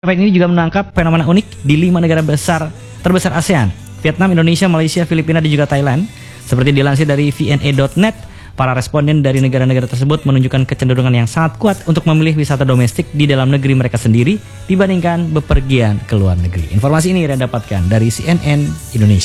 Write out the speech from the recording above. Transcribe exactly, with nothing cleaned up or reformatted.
Survei ini juga menangkap fenomena unik di lima negara besar terbesar ASEAN, Vietnam, Indonesia, Malaysia, Filipina, dan juga Thailand. Seperti dilansir dari V N A dot net, para responden dari negara-negara tersebut menunjukkan kecenderungan yang sangat kuat untuk memilih wisata domestik di dalam negeri mereka sendiri dibandingkan bepergian ke luar negeri. Informasi ini Anda dapatkan dari C N N Indonesia.